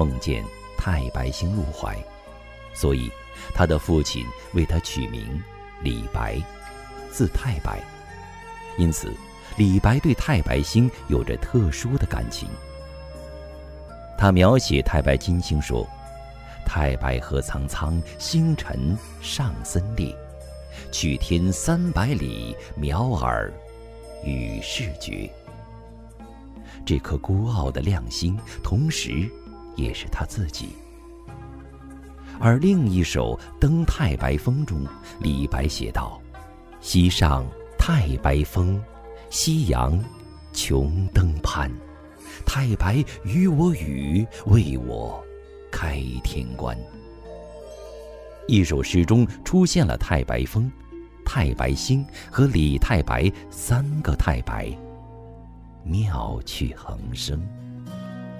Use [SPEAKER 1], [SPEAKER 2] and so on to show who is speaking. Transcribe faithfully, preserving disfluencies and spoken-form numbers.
[SPEAKER 1] 梦见太白星入怀，所以他的父亲为他取名李白，字太白。因此李白对太白星有着特殊的感情。他描写太白金星说：太白河苍苍，星辰上森列，去天三百里，渺尔与世绝。这颗孤傲的亮星，同时也是他自己。而另一首《登太白峰》中，李白写道：西上太白峰，夕阳穷登攀，太白与我语，为我开天关。一首诗中出现了太白峰、太白星和李太白三个太白，妙趣横生。